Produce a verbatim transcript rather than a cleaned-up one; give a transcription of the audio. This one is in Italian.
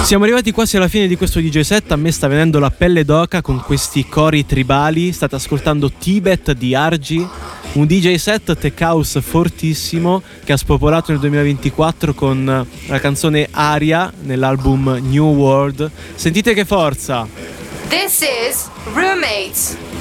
Siamo arrivati quasi alla fine di questo D J set, a me sta venendo la pelle d'oca con questi cori tribali. State ascoltando Tibet di Argy, un D J set tech house fortissimo che ha spopolato nel duemilaventiquattro con la canzone Aria nell'album New World. Sentite che forza! This is Roommates.